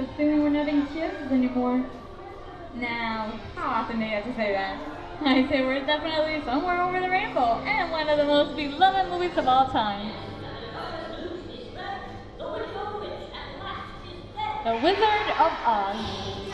Assuming we're not in kids anymore. Now, how often do you have to say that? I say we're definitely somewhere over the rainbow, and one of the most beloved movies of all time. The Wizard of Oz.